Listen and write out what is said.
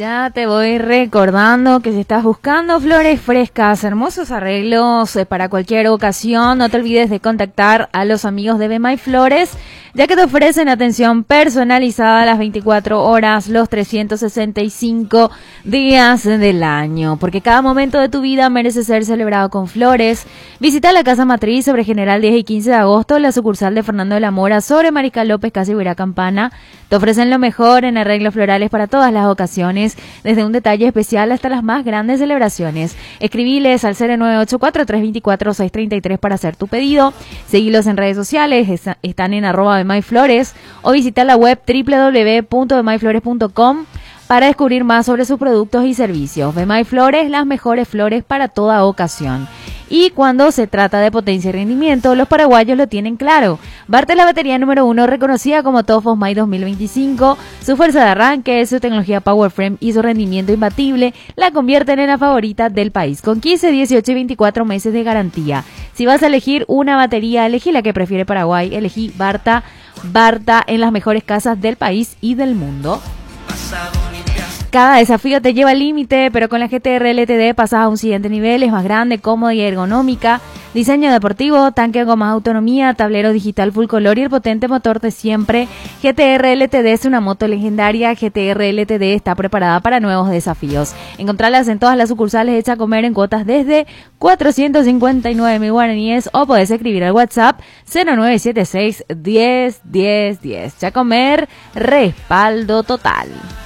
Ya te voy recordando que si estás buscando flores frescas, hermosos arreglos para cualquier ocasión, no te olvides de contactar a los amigos de Be My Flores, ya que te ofrecen atención personalizada las 24 horas, los 365 días del año, porque cada momento de tu vida merece ser celebrado con flores. Visita la Casa Matriz sobre General 10 y 15 de agosto, la sucursal de Fernando de la Mora sobre Mariscal López, casi Huirá Campana. Te ofrecen lo mejor en arreglos florales para todas las ocasiones, desde un detalle especial hasta las más grandes celebraciones. Escribiles al 0984-324-633 para hacer tu pedido. Seguilos en redes sociales, están en @BeMyFlores, o visita la web www.bemyflores.com para descubrir más sobre sus productos y servicios. Be My Flores, las mejores flores para toda ocasión. Y cuando se trata de potencia y rendimiento, los paraguayos lo tienen claro. Barte, la batería número 1, reconocida como Tofos My 2025, su fuerza de arranque, su tecnología Power Frame y su rendimiento imbatible la convierten en la favorita del país, con 15, 18 y 24 meses de garantía. Si vas a elegir una batería, elegí la que prefiere Paraguay, elegí Barta. Barta, en las mejores casas del país y del mundo. Cada desafío te lleva al límite, pero con la GTR LTD pasas a un siguiente nivel. Es más grande, cómoda y ergonómica. Diseño deportivo, tanque con más autonomía, tablero digital full color y el potente motor de siempre. GTR LTD es una moto legendaria. GTR LTD está preparada para nuevos desafíos. Encontrarlas en todas las sucursales hechas a comer en cuotas desde 459.000 guaraníes, o podés escribir al WhatsApp 0976 10 10 10. Chacomer, respaldo total.